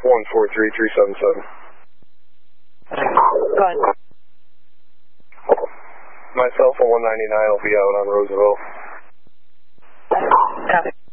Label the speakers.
Speaker 1: 143377.
Speaker 2: Go ahead.
Speaker 1: Myself on 199 will be out on Roosevelt.
Speaker 2: Copy.